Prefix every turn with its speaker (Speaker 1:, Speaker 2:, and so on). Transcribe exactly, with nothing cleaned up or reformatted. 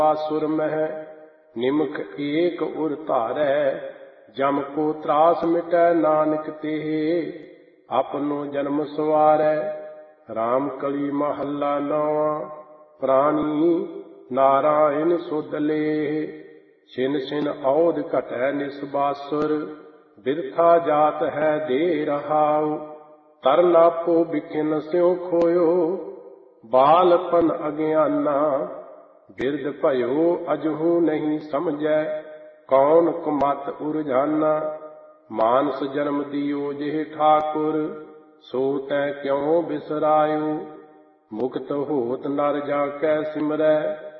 Speaker 1: बासुर मह निमख एक उर धारै जम को त्रास मिटै नानक तेह अपनो जन्म सवारै। राम कली महला नौवा प्राणी नारायण सुध लेह छिन छिन औध घटै निसबासुर बिरथा जात है दे रहाउ। तरनापो बिखिन स्यों खोयो बालपन अज्ञाना बिरद भयो अजहू नहीं समझै कौन कुमत उरझाना। मानस जन्म दियो जेह ठाकुर सो तै क्यों बिसरायो मुक्त होत नर जाकै सिमरै